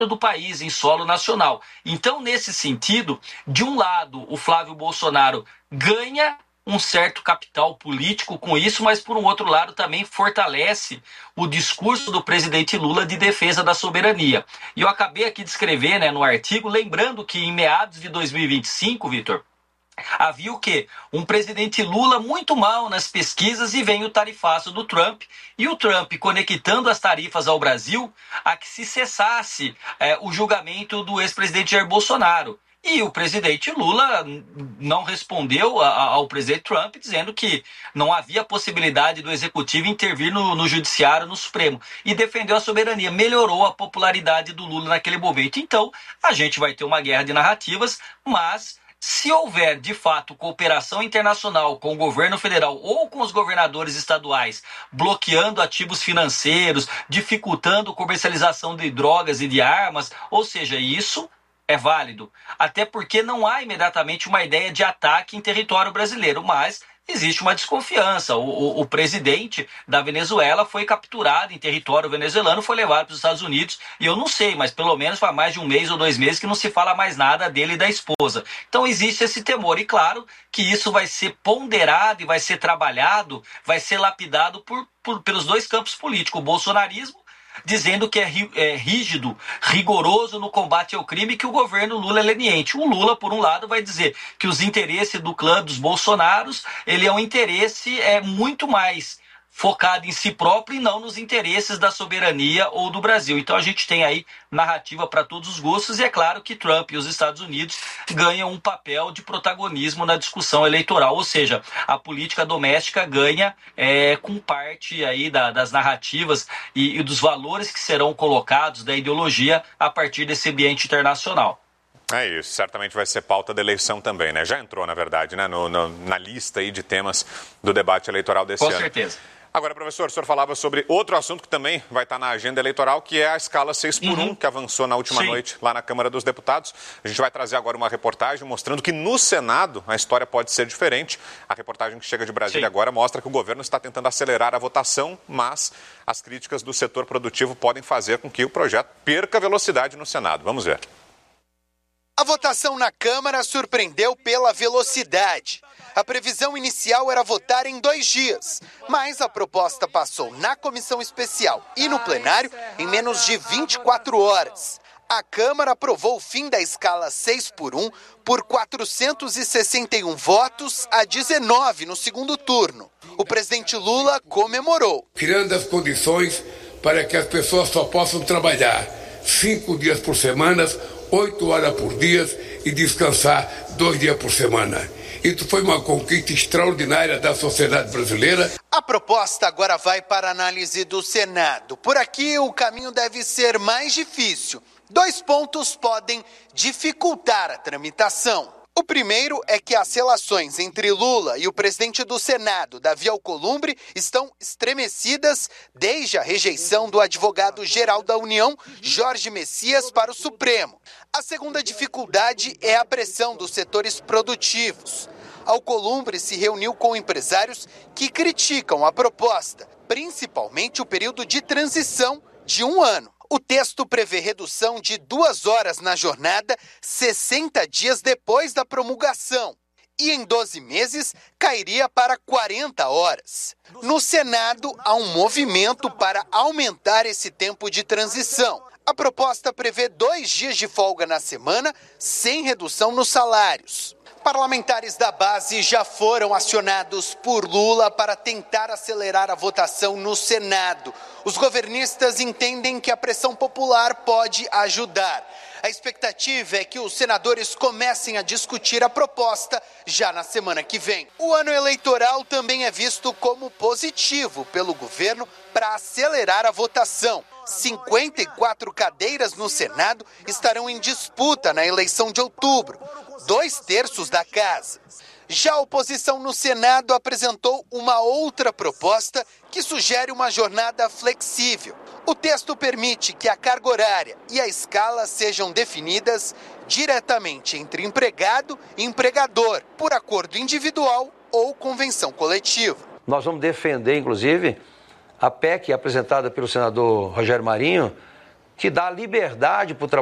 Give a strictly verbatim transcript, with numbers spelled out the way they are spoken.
do país, em solo nacional. Então, nesse sentido, de um lado, o Flávio Bolsonaro ganha um certo capital político com isso, mas por um outro lado também fortalece o discurso do presidente Lula de defesa da soberania. E eu acabei aqui de escrever, né, no artigo, lembrando que em meados de dois mil e vinte e cinco, Vitor, havia o quê? Um presidente Lula muito mal nas pesquisas e vem o tarifaço do Trump. E o Trump conectando as tarifas ao Brasil a que se cessasse é, o julgamento do ex-presidente Jair Bolsonaro. E o presidente Lula não respondeu a, a, ao presidente Trump dizendo que não havia possibilidade do executivo intervir no, no judiciário, no Supremo. E defendeu a soberania, melhorou a popularidade do Lula naquele momento. Então, a gente vai ter uma guerra de narrativas, mas se houver, de fato, cooperação internacional com o governo federal ou com os governadores estaduais, bloqueando ativos financeiros, dificultando a comercialização de drogas e de armas, ou seja, isso é válido. Até porque não há imediatamente uma ideia de ataque em território brasileiro, mas existe uma desconfiança. O, o, o presidente da Venezuela foi capturado em território venezuelano, foi levado para os Estados Unidos, e eu não sei, mas pelo menos faz mais de um mês ou dois meses que não se fala mais nada dele e da esposa. Então existe esse temor, e claro que isso vai ser ponderado e vai ser trabalhado, vai ser lapidado por, por, pelos dois campos políticos, o bolsonarismo, dizendo que é, ri, é rígido, rigoroso no combate ao crime, que o governo Lula é leniente. O Lula, por um lado, vai dizer que os interesses do clã dos Bolsonaros, ele é um interesse é, muito mais focado em si próprio e não nos interesses da soberania ou do Brasil. Então a gente tem aí narrativa para todos os gostos, e é claro que Trump e os Estados Unidos ganham um papel de protagonismo na discussão eleitoral, ou seja, a política doméstica ganha é, com parte aí da, das narrativas e, e dos valores que serão colocados da ideologia a partir desse ambiente internacional. É isso, certamente vai ser pauta da eleição também, né? Já entrou, na verdade, né? No, no, na lista aí de temas do debate eleitoral desse ano. Com certeza. Agora, professor, o senhor falava sobre outro assunto que também vai estar na agenda eleitoral, que é a escala seis por um, uhum. que avançou na última Sim. noite lá na Câmara dos Deputados. A gente vai trazer agora uma reportagem mostrando que no Senado a história pode ser diferente. A reportagem que chega de Brasília Sim. agora mostra que o governo está tentando acelerar a votação, mas as críticas do setor produtivo podem fazer com que o projeto perca velocidade no Senado. Vamos ver. A votação na Câmara surpreendeu pela velocidade. A previsão inicial era votar em dois dias, mas a proposta passou na comissão especial e no plenário em menos de vinte e quatro horas. A Câmara aprovou o fim da escala seis por um por quatrocentos e sessenta e um votos a dezenove no segundo turno. O presidente Lula comemorou. Criando as condições para que as pessoas só possam trabalhar cinco dias por semana, oito horas por dia e descansar dois dias por semana. Isso foi uma conquista extraordinária da sociedade brasileira. A proposta agora vai para a análise do Senado. Por aqui o caminho deve ser mais difícil. Dois pontos podem dificultar a tramitação. O primeiro é que as relações entre Lula e o presidente do Senado, Davi Alcolumbre, estão estremecidas desde a rejeição do advogado-geral da União, Jorge Messias, para o Supremo. A segunda dificuldade é a pressão dos setores produtivos. Alcolumbre se reuniu com empresários que criticam a proposta, principalmente o período de transição de um ano. O texto prevê redução de duas horas na jornada, sessenta dias depois da promulgação. E em doze meses, cairia para quarenta horas. No Senado, há um movimento para aumentar esse tempo de transição. A proposta prevê dois dias de folga na semana, sem redução nos salários. Parlamentares da base já foram acionados por Lula para tentar acelerar a votação no Senado. Os governistas entendem que a pressão popular pode ajudar. A expectativa é que os senadores comecem a discutir a proposta já na semana que vem. O ano eleitoral também é visto como positivo pelo governo para acelerar a votação. cinquenta e quatro cadeiras no Senado estarão em disputa na eleição de outubro, dois terços da casa. Já a oposição no Senado apresentou uma outra proposta que sugere uma jornada flexível. O texto permite que a carga horária e a escala sejam definidas diretamente entre empregado e empregador, por acordo individual ou convenção coletiva. Nós vamos defender, inclusive, a P E C apresentada pelo senador Rogério Marinho, que dá liberdade para o trabalhador.